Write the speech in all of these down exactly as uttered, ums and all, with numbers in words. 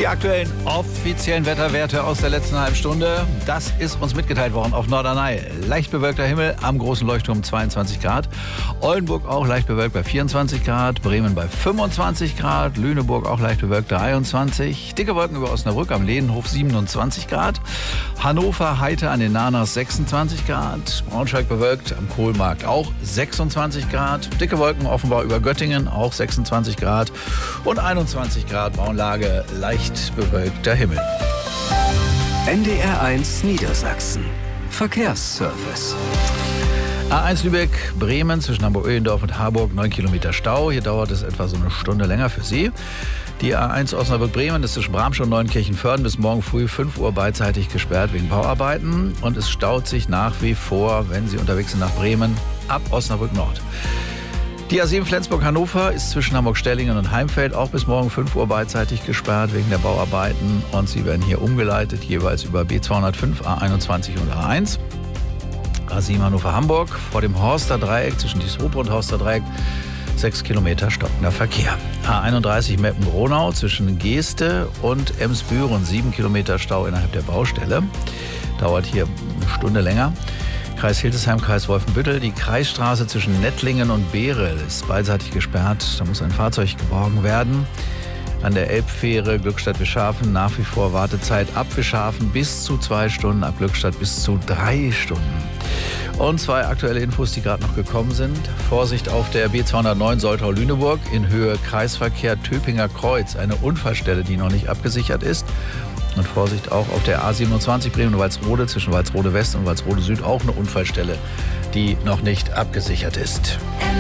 Die aktuellen offiziellen Wetterwerte aus der letzten halben Stunde, das ist uns mitgeteilt worden auf Norderney. Leicht bewölkter Himmel am großen Leuchtturm zweiundzwanzig Grad. Oldenburg auch leicht bewölkt bei vierundzwanzig Grad. Bremen bei fünfundzwanzig Grad. Lüneburg auch leicht bewölkt dreiundzwanzig. Dicke Wolken über Osnabrück am Lehnhof siebenundzwanzig Grad. Hannover heiter an den Nanas sechsundzwanzig Grad. Braunschweig bewölkt am Kohlmarkt auch sechsundzwanzig Grad. Dicke Wolken offenbar über Göttingen auch sechsundzwanzig Grad. Und einundzwanzig Grad Braunlage leicht bewölkter Himmel. N D R eins Niedersachsen. Verkehrsservice. A eins Lübeck-Bremen zwischen Hamburg-Öhlendorf und Harburg, neun Kilometer Stau. Hier dauert es etwa so eine Stunde länger für Sie. Die A eins Osnabrück-Bremen ist zwischen Bramsch und Neunkirchen-Vörden bis morgen früh fünf Uhr beidseitig gesperrt wegen Bauarbeiten. Und es staut sich nach wie vor, wenn Sie unterwegs sind nach Bremen, ab Osnabrück-Nord. Die A sieben Flensburg-Hannover ist zwischen Hamburg-Stellingen und Heimfeld auch bis morgen fünf Uhr beidseitig gesperrt wegen der Bauarbeiten. Und Sie werden hier umgeleitet, jeweils über B zweihundertfünf, A einundzwanzig und A eins. A sieben Hannover-Hamburg vor dem Horster Dreieck zwischen Diessrup und Horster Dreieck sechs Kilometer stockender Verkehr. A einunddreißig Meppen-Gronau zwischen Geeste und Emsbüren sieben Kilometer Stau innerhalb der Baustelle. Dauert hier eine Stunde länger. Kreis Hildesheim, Kreis Wolfenbüttel. Die Kreisstraße zwischen Nettlingen und Behrel ist beidseitig gesperrt. Da muss ein Fahrzeug geborgen werden. An der Elbfähre Glückstadt-Wischhafen nach wie vor Wartezeit ab Wischhafen bis zu zwei Stunden, ab Glückstadt bis zu drei Stunden. Und zwei aktuelle Infos, die gerade noch gekommen sind. Vorsicht auf der B zweihundertneun Soltau-Lüneburg in Höhe Kreisverkehr Töpinger Kreuz. Eine Unfallstelle, die noch nicht abgesichert ist. Und Vorsicht auch auf der A siebenundzwanzig Bremen-Walsrode zwischen Walsrode West und Walsrode Süd. Auch eine Unfallstelle, die noch nicht abgesichert ist.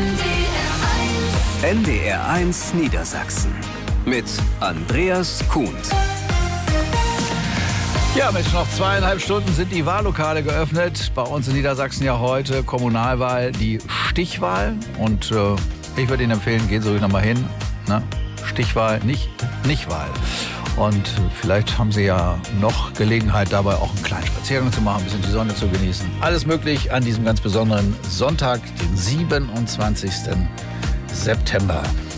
N D R eins Niedersachsen mit Andreas Kuhn. Ja, mit noch zweieinhalb Stunden sind die Wahllokale geöffnet. Bei uns in Niedersachsen ja heute Kommunalwahl, die Stichwahl. Und äh, ich würde Ihnen empfehlen, gehen Sie ruhig nochmal hin. Ne? Stichwahl, nicht Nichtwahl. Und vielleicht haben Sie ja noch Gelegenheit, dabei auch einen kleinen Spaziergang zu machen, ein bisschen die Sonne zu genießen. Alles möglich an diesem ganz besonderen Sonntag, den siebenundzwanzigsten September.